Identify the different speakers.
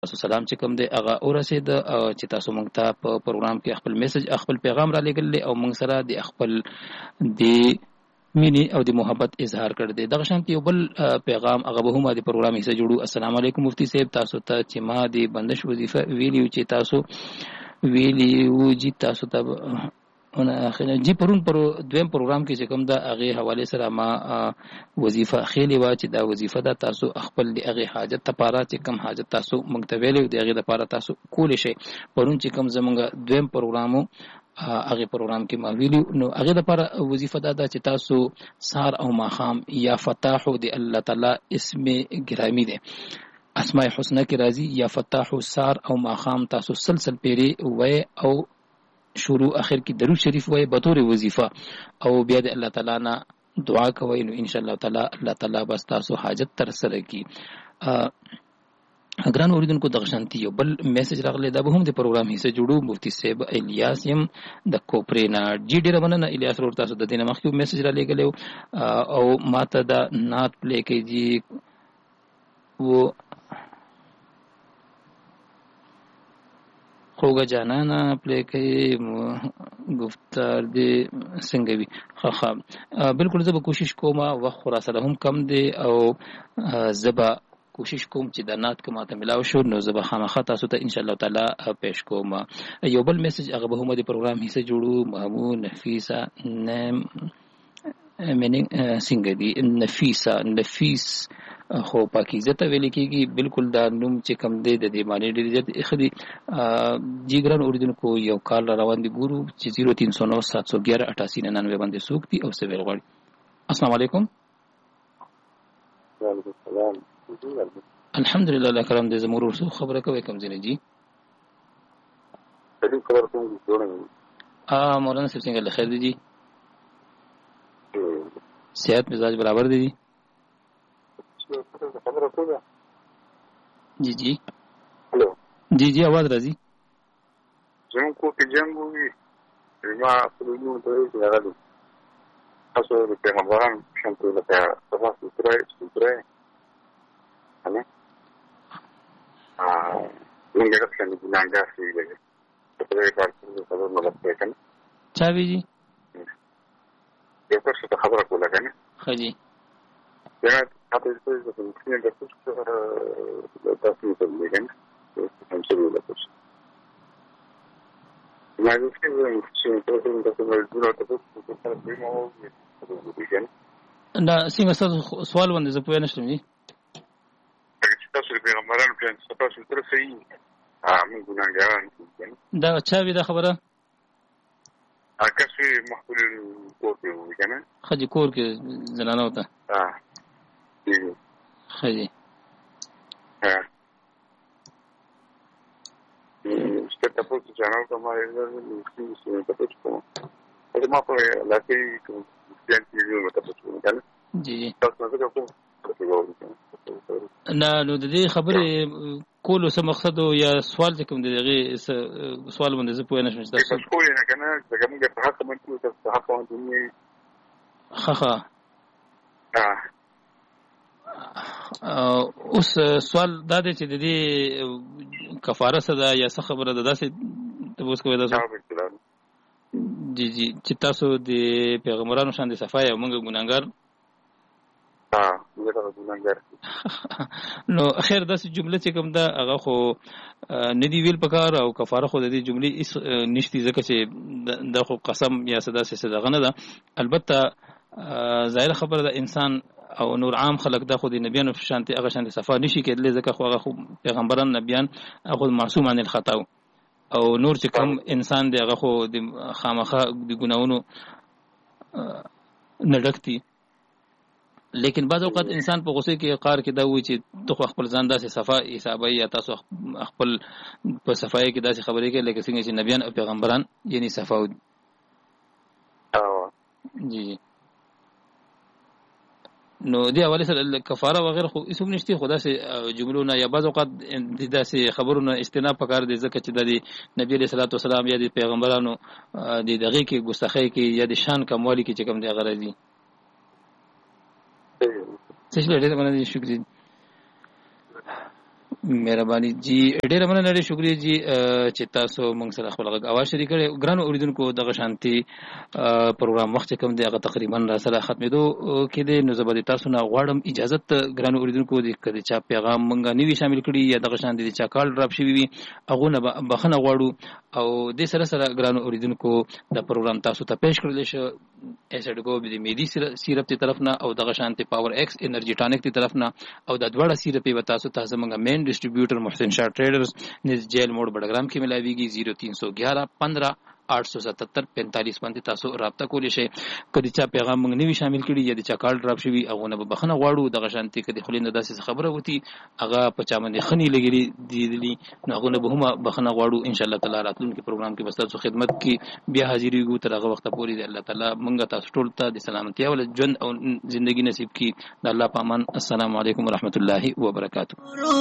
Speaker 1: تاسو سلام چې کوم دی هغه ورسېد چې تاسو موږ ته په پروګرام کې خپل میسج خپل پیغام را لېږل او موږ سره د خپل د مینې او د محبت اظهار کړ دی. دغه شانتي یو بل پیغام هغه به هم د پروګرام حصہ جوړو. السلام علیکم مفتی صاحب، تاسو ته چې ما د بندش وظیفه ویلیو چې تاسو ویلیو جی تاسو ته جی پرون پر دویم پروګرام کې چې کوم دا هغه حواله سره ما وظیفه خېلې وا چې دا وظیفه دا تاسو خپل د هغه حاجت لپاره چې کوم حاجت تاسو موږ ته ویلو د هغه لپاره تاسو کول شي. پرون چې کوم زمونږ دویم پروګرامو هغه پروګرام کې ما ویلو نو هغه لپاره وظیفه دا چې تاسو سار او ماخام یا فتاحو د الله تعالی اسم ګرامی دی اسماء الحسنا کې راځي یا فتاحو سار او ماخام تاسو سلسل پیری وای او شروع اخر کې درود شریف وای به طور وظیفه او بیا د الله تعالی نه دعا کوي نو ان شاء الله تعالی الله تعالی بس تاسو حاجت تر سره کی. اگران اوریدونکو دغه شانتي یو بل میسج راغلی دا به هم د پروګرام حصہ جوړو. مفتی صاحب الیاس یم د کوپرینا جی ډیر مننه الیاس ور تاسو د دینه مخکې میسج را لګلو او ماته دا نات پلی کوي جی و خوګه جانانا پلی کوي گفتار دی څنګه وي خا بالکل زه به کوشش کوم وخت خلاصه هم کم دی او زبا کوشش کوم چې د نات کومه ته ملاو شو نو زه به خامخا تاسو ته ان شاء الله تعالی پېښ کوم. یو بل میسج هغه به هم د پروګرام حصہ جوړو. محمود نفیسه نیم میننګ څنګه دی نفیس خو پاکیزه ته ویل کېږي بالکل دا نوم چې کم دی د دې معنی ډېر زیات اخدي. جګران اوریدونکو یو کال روان دي ګورو چې 0309718899 باندې سوق دي او سویل غړي. السلام علیکم.
Speaker 2: وعلیکم السلام.
Speaker 1: الحمدلله الله کرم دې زموږ ورسو خبره کوي کوم ځنه جی
Speaker 2: دې خبر کوم جوړه
Speaker 1: مولانا صاحب څنګه خیر دي جی صحت مزاج برابر دي
Speaker 2: خبره کوله
Speaker 1: جی جی
Speaker 2: هلو
Speaker 1: جی جی आवाज راځي
Speaker 2: زموږ کو کې جنگ وي ما خپلونو ته راغلو تاسو د پیغمبرانو شانته لکه تاسو سره أنا من جرب شان بنانجا في ليه تقدر يقول خبر مغلق كان
Speaker 1: شابي جي
Speaker 2: يقول شو خبرك ولا كان
Speaker 1: خجي
Speaker 2: يعني هذا الشيء إذا كنت نقص تاسمي تبلي كان همسوي ولا كوش ما يمكن أن يكون تاسم تاسم الجنة تبص تاسم بيمو يكون
Speaker 1: نا سيما سؤال وند زبويا نشتم جي
Speaker 2: تاسو د پیغمبرانو په تاسو سره صحیح من ګناګاران
Speaker 1: دا چا وی دا خبره
Speaker 2: اکه محفل کور کې وي کنه
Speaker 1: خجی کور کې زنانه وته خجی
Speaker 2: ستاسو په چانل کې ما یې تاسو کوم ما په لکه کوم ځان کې یو تاسو کنه
Speaker 1: جی
Speaker 2: تاسو څنګه کوم
Speaker 1: نه نو د دې خبرې کولو څه مقصد یا سوال چې کوم دغه سوال باندې زه پوه نشم تاسو
Speaker 2: کوی نه کنه څنګه موږ په حق باندې تاسو حق باندې
Speaker 1: خخه اوس سوال دا دی چې د دې کفاره صدا یا څه خبره ده داسې تاسو کوی دا جی جی چې تاسو د پیغمبرانو شان دي صفای او موږ ګناګار نو خیر داسې جمله چې کوم دا هغه خو ندی ویل پکار او کفاره خو د دې جملې نشتی ځکه چې دا خو قسم یا صدا سي صدقه نه ده. البته ظاهر خبره ده انسان او نور عام خلق دا خو د نبیانو شانتي هغه شانتي صفا نشي کېدل ځکه خو هغه پیغمبران نبیان هغه معصوم عن الخطا او نور چې کوم انسان دی هغه خو د خامخا د ګناونو نډکتی. لیکن بعض اوقات انسان په غصه کې اقرار کې دا وایي چې تو خپل ځان داسې صفا حسابي یا تاسو خپل په صفای کې داسې خبرې کوي لکه څنګه چې نبیان او پیغمبران یعنی صفا جی نو دی اوله سره کفاره وغیرہ خو اسوم نشته خدا سي جملونه یا بعض اوقات داسې خبرونه استناب پکار دي ځکه چې د نبی عليه الصلاه والسلام یا د پیغمبرانو د دغه کې ګستاخی کې یا د شان کموالی کې چې کوم دی غرضی څه شي لري باندې شکر مهرباني جی ډیره مننه لري شکریہ جی چې تاسو موږ سره خپل غږ اواز شریک کړئ ګرانو اوریدونکو دغه شانتي پروګرام وخت کوم دی هغه تقریبا را سره ختمېدو کې دی نو زبر تاسو نه غواړم اجازه ګرانو اوریدونکو د کړي چا پیغام موږ نیوي شامل کړي یا دغه شانتي چا کال ډراپ شوی وي هغه نه بخنه غواړو او د سره ګرانو اوریدونکو د پروګرام تاسو ته پېښ کړل شو اسډګو د میدي سیرپ تی طرف نه او دغه شانتي پاور ایکس انرژي ټانک تی طرف نه او د دوړه سیرپ په تاسو ته زمونږ مین ډسټریبیوټر محسن شاه ټریډرز نس جیل موډ بډګرام کې ملاويږي 0311 15 877 45 باندې تاسو رابطه کولی شئ کله چې پیغام موږ نیوي شامل کړي یا د چا کال ډراپ شوی هغه نه بخنه غواړو دغه شانتي کله خلینو داسې خبره وتی هغه په چا باندې خني لګري دي نو هغه نه به هم بخنه غواړو ان شاء الله تعالی راتلونکي پروګرام کې بس تاسو خدمت کې بیا حاضرېږو تر هغه وخت پورې دی الله تعالی موږ تاسو ټول ته د سلامتی او ژوند او ژوندۍ نصیب کړي د الله په امان السلام علیکم ورحمت الله وبرکاته